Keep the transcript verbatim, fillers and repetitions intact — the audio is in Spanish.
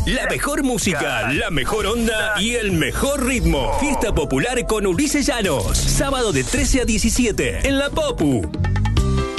La mejor música, la mejor onda y el mejor ritmo. Fiesta popular con Ulises Llanos. Sábado de trece a diecisiete en La Popu.